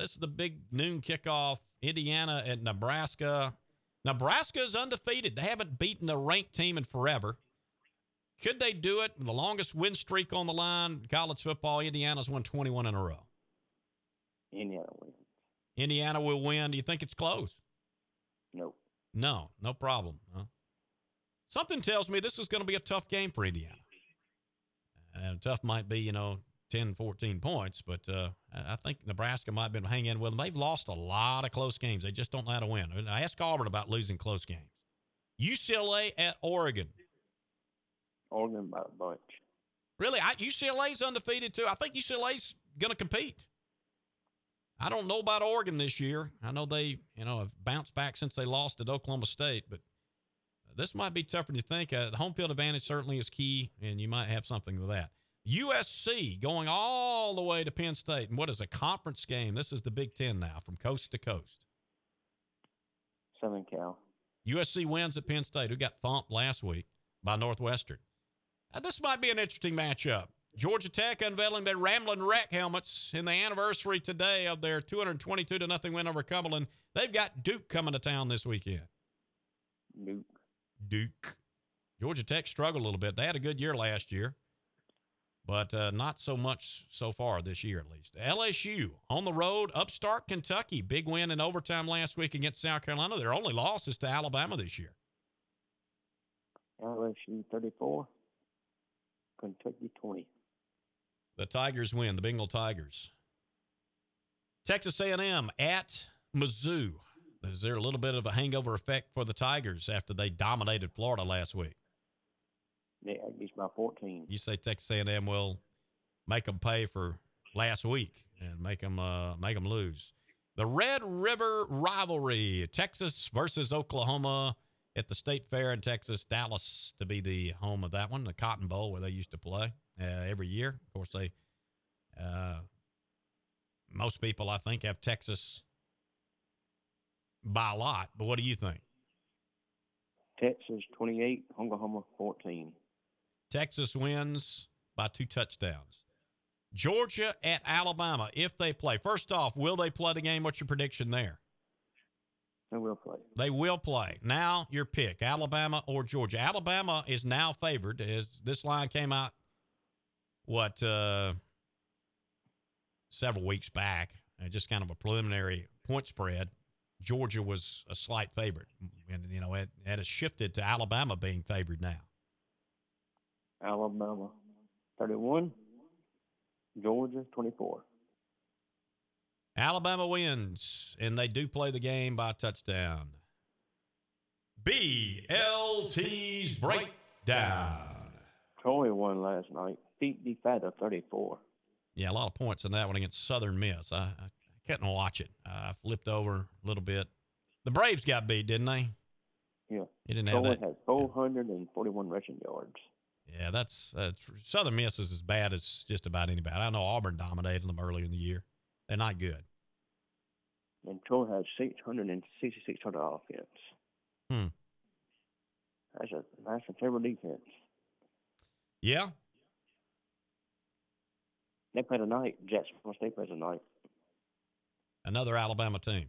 This is the big noon kickoff. Indiana at Nebraska. Nebraska is undefeated. They haven't beaten a ranked team in forever. Could they do it? The longest win streak on the line, college football, Indiana's won 21 in a row. Indiana wins. Indiana will win. Do you think it's close? Nope. No problem. Huh? Something tells me this is going to be a tough game for Indiana. And tough might be, 10, 14 points, but I think Nebraska might have been hanging with them. They've lost a lot of close games. They just don't know how to win. I asked Auburn about losing close games. UCLA at Oregon. Oregon by a bunch. Really? UCLA's undefeated, too. I think UCLA's going to compete. I don't know about Oregon this year. I know they, have bounced back since they lost at Oklahoma State, but this might be tougher than you think. The home field advantage certainly is key, and you might have something to that. USC going all the way to Penn State. And what is a conference game? This is the Big Ten now, from coast to coast. Southern Cal. USC wins at Penn State, who got thumped last week by Northwestern. This might be an interesting matchup. Georgia Tech unveiling their Ramblin' Wreck helmets in the anniversary today of their 222-0 win over Cumberland. They've got Duke coming to town this weekend. Duke. Georgia Tech struggled a little bit. They had a good year last year, but not so much so far this year, at least. LSU on the road, upstart Kentucky. Big win in overtime last week against South Carolina. Their only loss is to Alabama this year. LSU 34, Kentucky 20. The Tigers win, the Bengal Tigers. Texas A&M at Mizzou. Is there a little bit of a hangover effect for the Tigers after they dominated Florida last week? Yeah, Aggies by 14. You say Texas A&M will make them pay for last week and make them lose. The Red River rivalry, Texas versus Oklahoma at the State Fair in Texas. Dallas to be the home of that one, the Cotton Bowl where they used to play every year. Of course, most people, I think, have Texas by a lot. But what do you think? Texas 28, Oklahoma 14. Texas wins by 2 touchdowns. Georgia at Alabama, if they play. First off, will they play the game? What's your prediction there? They will play. They will play. Now, your pick, Alabama or Georgia. Alabama is now favored, as this line came out, several weeks back, just kind of a preliminary point spread. Georgia was a slight favorite, and it has shifted to Alabama being favored now. Alabama 31, Georgia 24. Alabama wins, and they do play the game by touchdown. BLT's Breakdown. Troy won last night, 55-34. Yeah, a lot of points in that one against Southern Miss. I couldn't watch it. I flipped over a little bit. The Braves got beat, didn't they? Yeah. You didn't have that. Troy had 441 rushing yards. Yeah, that's Southern Miss is as bad as just about anybody. I know Auburn dominated them earlier in the year. They're not good. And Troy had 666 total offense. That's a terrible defense. Yeah. They play tonight. Jacksonville State plays tonight. Another Alabama team.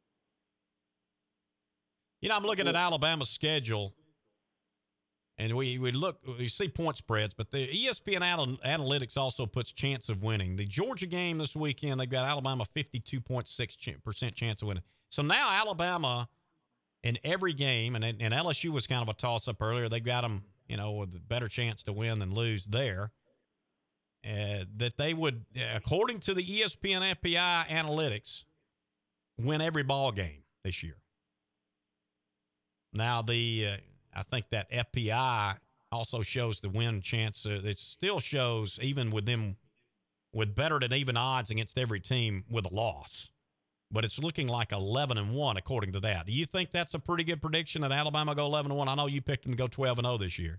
I'm looking at Alabama's schedule, and we see point spreads, but the ESPN analytics also puts chance of winning. The Georgia game this weekend, they've got Alabama 52.6% chance of winning. So now Alabama in every game, and LSU was kind of a toss-up earlier. They got them, with a better chance to win than lose there. That they would, according to the ESPN FPI analytics, win every ball game this year. Now, I think that FPI also shows the win chance. It still shows even with them with better than even odds against every team with a loss. But it's looking like 11-1 according to that. Do you think that's a pretty good prediction that Alabama go 11-1? I know you picked them to go 12-0 this year.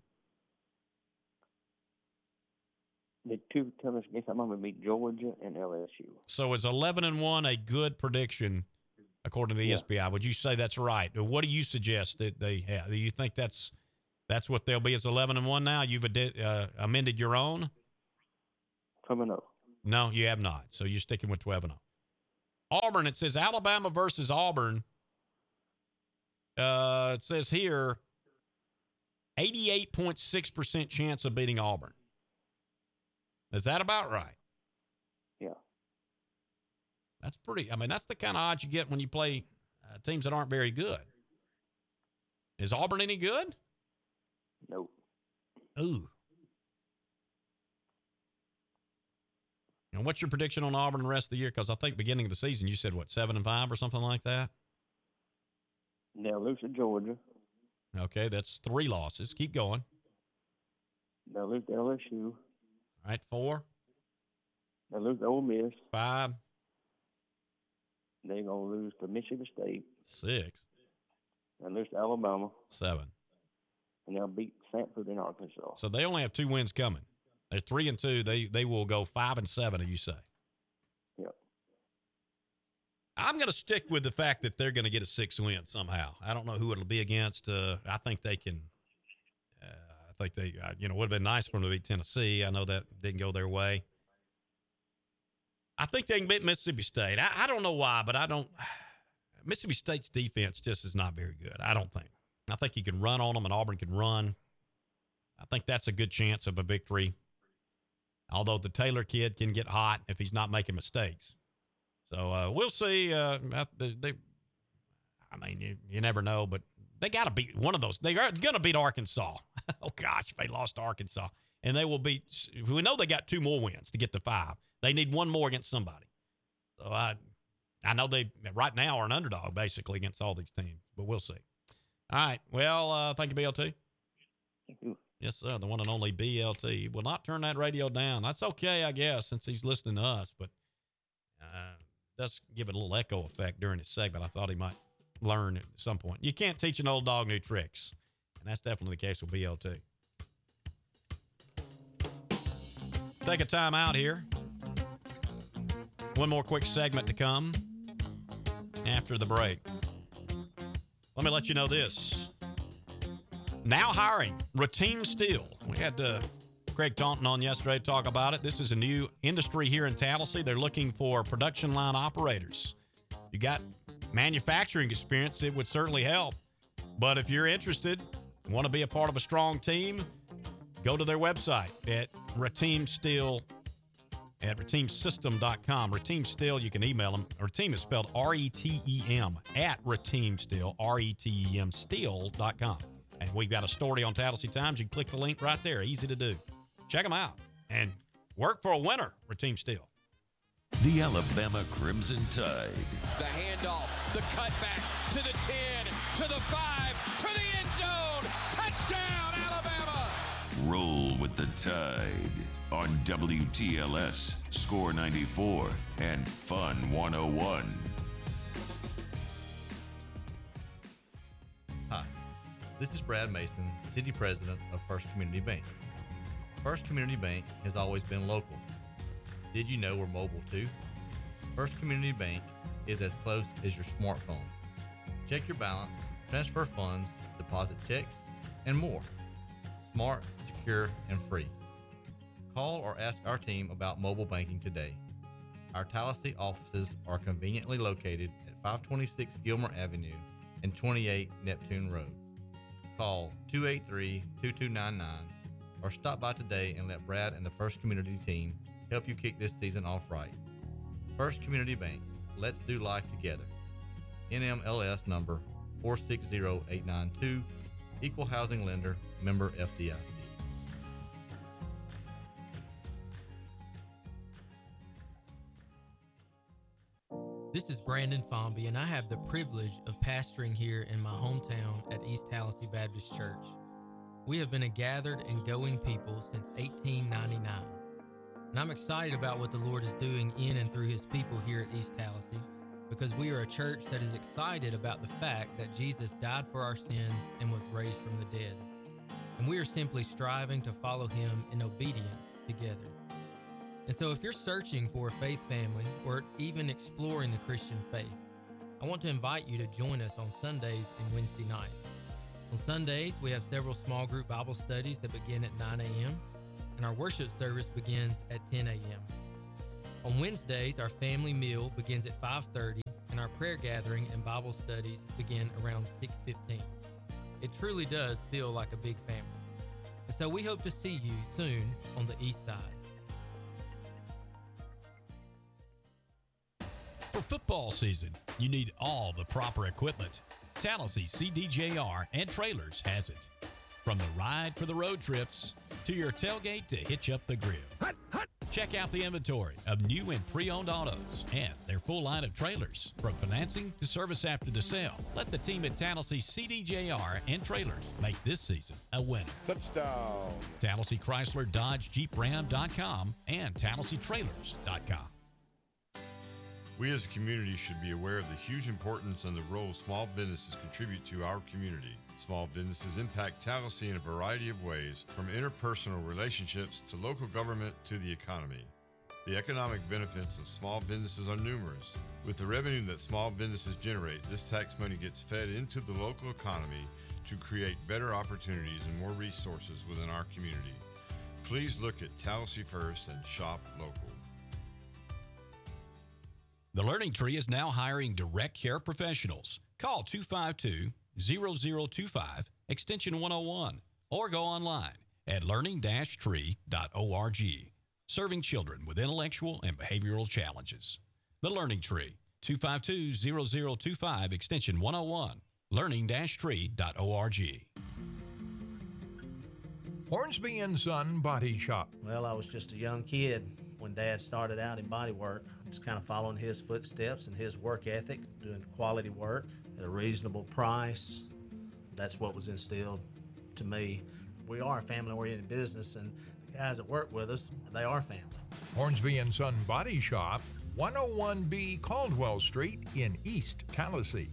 The two toughest games I'm going to beat Georgia and LSU. So is 11-1 a good prediction according to the ESPI? Would you say that's right? Or what do you suggest that they have? Do you think that's what they'll be as 11-1 now? You've amended your own? 12-0. No, you have not. So you're sticking with 12-0. Auburn, it says Alabama versus Auburn. It says here 88.6% chance of beating Auburn. Is that about right? Yeah. That's that's the kind of odds you get when you play teams that aren't very good. Is Auburn any good? Nope. Ooh. And what's your prediction on Auburn the rest of the year? Because I think beginning of the season you said, 7-5 or something like that? They'll lose to Georgia. Okay, that's 3 losses. Keep going. They'll lose to LSU. All right, 4. They'll lose to Ole Miss. 5. They're going to lose to Mississippi State. 6. They'll lose to Alabama. 7. And they'll beat Stanford in Arkansas. So they only have 2 wins coming. They're 3-2. They will go 5-7, you say. Yep. I'm going to stick with the fact that they're going to get a 6 win somehow. I don't know who it'll be against. I think they can. I think they, would have been nice for them to beat Tennessee. I know that didn't go their way. I think they can beat Mississippi State. I don't know why, but I don't. Mississippi State's defense just is not very good. I don't think. I think you can run on them, and Auburn can run. I think that's a good chance of a victory. Although the Taylor kid can get hot if he's not making mistakes. So we'll see. You never know, but they got to beat one of those. They are going to beat Arkansas. Oh, gosh, they lost to Arkansas. And they will beat – we know they got 2 more wins to get to 5. They need 1 more against somebody. So I know they right now are an underdog basically against all these teams, but we'll see. All right. Well, thank you, BLT. Thank you. Yes, sir. The one and only BLT will not turn that radio down. That's okay, I guess, since he's listening to us, but does give it a little echo effect during his segment. I thought he might learn at some point. You can't teach an old dog new tricks, and that's definitely the case with BLT. Take a time out here. One more quick segment to come after the break. Let me let you know this. Now hiring, Rateem Steel. We had Craig Taunton on yesterday to talk about it. This is a new industry here in Tallahassee. They're looking for production line operators. You got manufacturing experience, it would certainly help. But if you're interested, want to be a part of a strong team, go to their website at Rateem Steel at RateemSystem.com. Rateem Steel, you can email them. Rateem is spelled R-E-T-E-M at Rateem Steel, R-E-T-E-M Steel.com. And we've got a story on Tallahassee Times. You can click the link right there. Easy to do. Check them out. And work for a winner, Rateem Steel. The Alabama Crimson Tide. The handoff, the cutback to the 10, to the 5, to the end zone. Touchdown, Alabama! Roll with the Tide on WTLS, Score 94, and Fun 101. Hi, this is Brad Mason, City President of First Community Bank. First Community Bank has always been local. Did you know we're mobile too? First Community Bank is as close as your smartphone. Check your balance, transfer funds, deposit checks, and more. Smart, secure, and free. Call or ask our team about mobile banking today. Our Tallahassee offices are conveniently located at 526 Gilmer Avenue and 28 Neptune Road. Call 283-2299 or stop by today and let Brad and the First Community team help you kick this season off right. First Community Bank, let's do life together. NMLS number 460892, Equal Housing Lender, member FDIC. This is Brandon Fomby, and I have the privilege of pastoring here in my hometown at East Tallahassee Baptist Church. We have been a gathered and going people since 1899, and I'm excited about what the Lord is doing in and through His people here at East Tallahassee, because we are a church that is excited about the fact that Jesus died for our sins and was raised from the dead, and we are simply striving to follow Him in obedience together. And so if you're searching for a faith family or even exploring the Christian faith, I want to invite you to join us on Sundays and Wednesday nights. On Sundays, we have several small group Bible studies that begin at 9 a.m., and our worship service begins at 10 a.m. On Wednesdays, our family meal begins at 5:30, and our prayer gathering and Bible studies begin around 6:15. It truly does feel like a big family. And so we hope to see you soon on the east side. For football season, you need all the proper equipment. Tallahassee CDJR and Trailers has it. From the ride for the road trips to your tailgate to hitch up the grill. Check out the inventory of new and pre-owned autos and their full line of trailers. From financing to service after the sale, let the team at Tallahassee CDJR and Trailers make this season a winner. Touchdown. Tallahassee Chrysler Dodge Jeep Ram.com and TallahasseeTrailers.com. We as a community should be aware of the huge importance and the role small businesses contribute to our community. Small businesses impact Tallahassee in a variety of ways, from interpersonal relationships to local government to the economy. The economic benefits of small businesses are numerous. With the revenue that small businesses generate, this tax money gets fed into the local economy to create better opportunities and more resources within our community. Please look at Tallahassee First and shop local. The Learning Tree is now hiring direct care professionals. Call 252-0025, extension 101, or go online at learning-tree.org. Serving children with intellectual and behavioral challenges. The Learning Tree, 252-0025, extension 101, learning-tree.org. Hornsby and Son Body Shop. Well, I was just a young kid when Dad started out in body work. Just kind of following his footsteps and his work ethic, doing quality work at a reasonable price. That's what was instilled to me. We are a family-oriented business, and the guys that work with us, they are family. Hornsby and Son Body Shop, 101B Caldwell Street in East Tallahassee.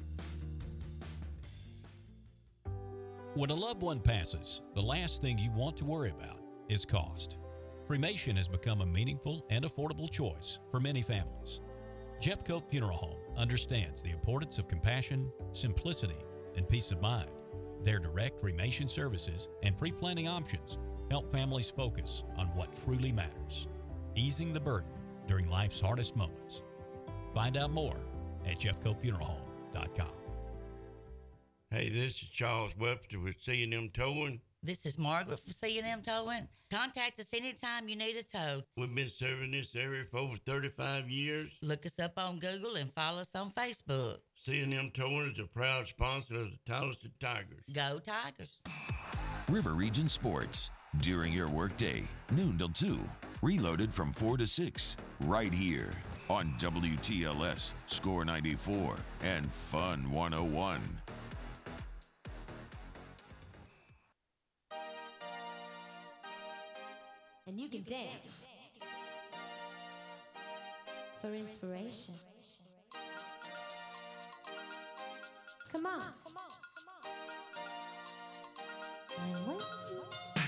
When a loved one passes, the last thing you want to worry about is cost. Cremation has become a meaningful and affordable choice for many families. Jeffcoat Funeral Home understands the importance of compassion, simplicity, and peace of mind. Their direct cremation services and pre-planning options help families focus on what truly matters, easing the burden during life's hardest moments. Find out more at jeffcoatfuneralhome.com. Hey, this is Charles Webster with C&M Towing. This is Margaret from C&M Towing. Contact us anytime you need a tow. We've been serving this area for over 35 years. Look us up on Google and follow us on Facebook. C&M Towing is a proud sponsor of the Tallahassee Tigers. Go Tigers. River Region Sports, during your workday, noon till 2. Reloaded from 4 to 6, right here on WTLS, Score 94, and Fun 101. And you can dance for inspiration. Come on. And